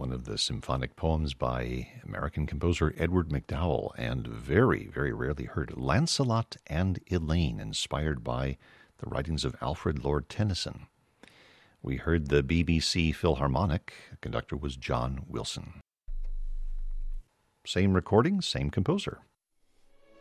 one of the symphonic poems by American composer Edward MacDowell, and very, very rarely heard, Lancelot and Elaine, inspired by the writings of Alfred Lord Tennyson. We heard the BBC Philharmonic. The conductor was John Wilson. Same recording, same composer.